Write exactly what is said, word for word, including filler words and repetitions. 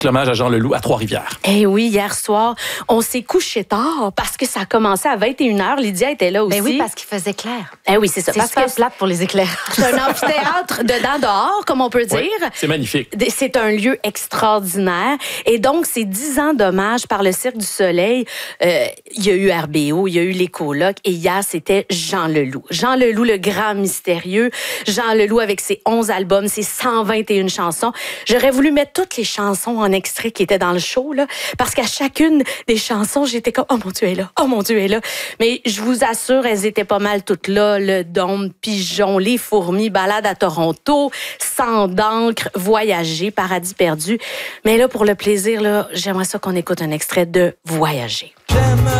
Hommage à Jean Leloup à Trois-Rivières. Eh oui, hier soir, on s'est couché tard parce que ça a commencé à vingt et une heures. Lydia était là aussi. Ben oui, parce qu'il faisait clair. Eh oui, c'est ça. C'est Parce super que plate pour les éclairs. c'est un amphithéâtre dedans dehors, comme on peut dire. Oui, c'est magnifique. C'est un lieu extraordinaire. Et donc, c'est dix ans d'hommage par le Cirque du Soleil. Euh, il y a eu R B O, il y a eu les colocs. Et hier, c'était Jean Leloup. Jean Leloup, le grand mystérieux. Jean Leloup avec ses onze albums, ses cent vingt et une chansons. J'aurais voulu mettre toutes les chansons en extrait qui étaient dans le show, là, parce qu'à chacune des chansons, j'étais comme « Oh mon Dieu, elle est là! Oh mon Dieu, elle est là! » Mais je vous assure, elles étaient pas mal toutes là. Le Dôme, Pigeon, Les Fourmis, Balade à Toronto, Sang d'encre, Voyager, Paradis perdu. Mais là, pour le plaisir, là, j'aimerais ça qu'on écoute un extrait de Voyager. J'aime